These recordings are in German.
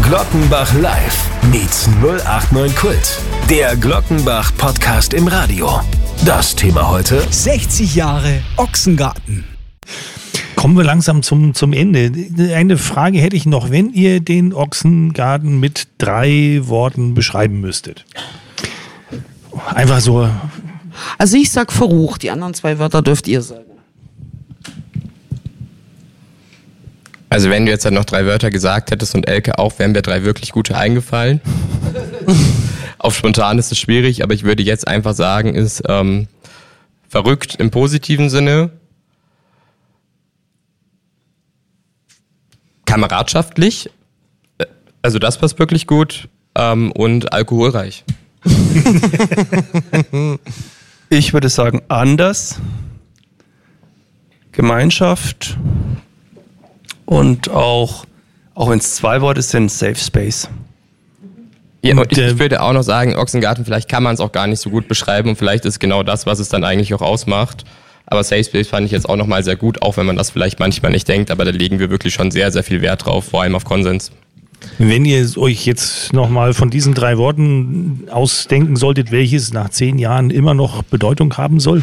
Glockenbach Live meets 089 Kult. Der Glockenbach Podcast im Radio. Das Thema heute: 60 Jahre Ochsengarten. Kommen wir langsam zum Ende. Eine Frage hätte ich noch. Wenn ihr den Ochsengarten mit 3 Worten beschreiben müsstet. Einfach so. Also ich sag verrucht, die anderen 2 Wörter dürft ihr sagen. Also wenn du jetzt dann noch 3 Wörter gesagt hättest und Elke auch, wären mir 3 wirklich gute eingefallen. Auf spontan ist es schwierig, aber ich würde jetzt einfach sagen, ist verrückt im positiven Sinne, kameradschaftlich, also das passt wirklich gut, und alkoholreich. Ich würde sagen anders, Gemeinschaft und auch wenn es 2 Worte sind, Safe Space. Ja, und ich würde auch noch sagen, Ochsengarten, vielleicht kann man es auch gar nicht so gut beschreiben und vielleicht ist genau das, was es dann eigentlich auch ausmacht. Aber Safe Space fand ich jetzt auch nochmal sehr gut, auch wenn man das vielleicht manchmal nicht denkt, aber da legen wir wirklich schon sehr, sehr viel Wert drauf, vor allem auf Konsens. Wenn ihr euch jetzt nochmal von diesen 3 Worten ausdenken solltet, welches nach 10 Jahren immer noch Bedeutung haben soll?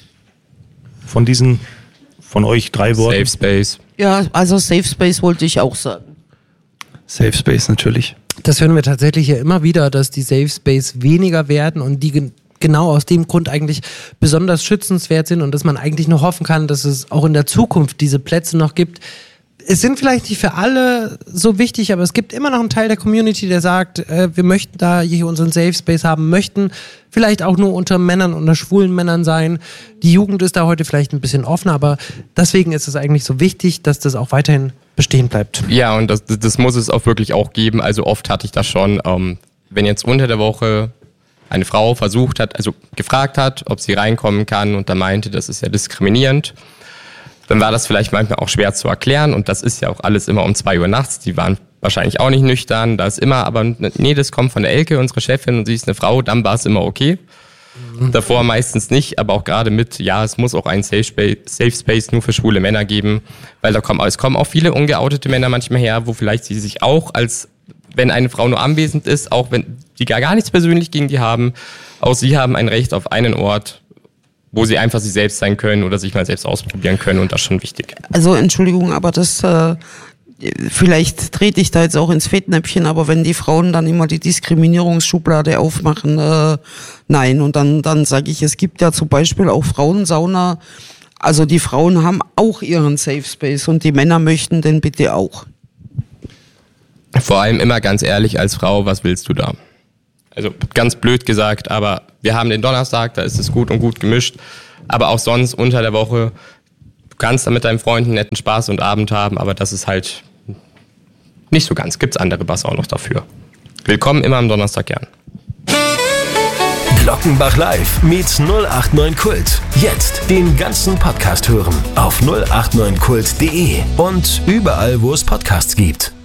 Von euch 3 Worten? Safe Space. Ja, also Safe Space wollte ich auch sagen. Safe Space natürlich. Das hören wir tatsächlich ja immer wieder, dass die Safe Space weniger werden und die genau aus dem Grund eigentlich besonders schützenswert sind und dass man eigentlich nur hoffen kann, dass es auch in der Zukunft diese Plätze noch gibt. Es sind vielleicht nicht für alle so wichtig, aber es gibt immer noch einen Teil der Community, der sagt, wir möchten da hier unseren Safe Space haben, möchten vielleicht auch nur unter Männern, unter schwulen Männern sein. Die Jugend ist da heute vielleicht ein bisschen offener, aber deswegen ist es eigentlich so wichtig, dass das auch weiterhin bestehen bleibt. Ja, und das muss es auch wirklich auch geben. Also oft hatte ich das schon, wenn jetzt unter der Woche eine Frau versucht hat, also gefragt hat, ob sie reinkommen kann und da meinte, das ist ja diskriminierend, dann war das vielleicht manchmal auch schwer zu erklären und das ist ja auch alles immer um 2 Uhr nachts, die waren wahrscheinlich auch nicht nüchtern, da ist immer, aber nee, das kommt von der Elke, unsere Chefin, und sie ist eine Frau, dann war es immer okay. Davor meistens nicht, aber auch gerade mit, ja, es muss auch einen Safe Space nur für schwule Männer geben, weil es kommen auch viele ungeoutete Männer manchmal her, wo vielleicht sie sich auch als, wenn eine Frau nur anwesend ist, auch wenn die gar nichts persönlich gegen die haben, auch sie haben ein Recht auf einen Ort, wo sie einfach sie selbst sein können oder sich mal selbst ausprobieren können und das ist schon wichtig. Also Entschuldigung, aber das, vielleicht trete ich da jetzt auch ins Fettnäpfchen, aber wenn die Frauen dann immer die Diskriminierungsschublade aufmachen, nein. Und dann sage ich, es gibt ja zum Beispiel auch Frauensauna, also die Frauen haben auch ihren Safe Space und die Männer möchten den bitte auch. Vor allem immer ganz ehrlich als Frau, was willst du da? Also ganz blöd gesagt, aber wir haben den Donnerstag, da ist es gut und gut gemischt. Aber auch sonst unter der Woche, du kannst da mit deinen Freunden netten Spaß und Abend haben, aber das ist halt nicht so ganz. Gibt's andere Bass auch noch dafür. Willkommen immer am Donnerstag gern. Glockenbach Live meets 089 Kult. Jetzt den ganzen Podcast hören auf 089kult.de und überall, wo es Podcasts gibt.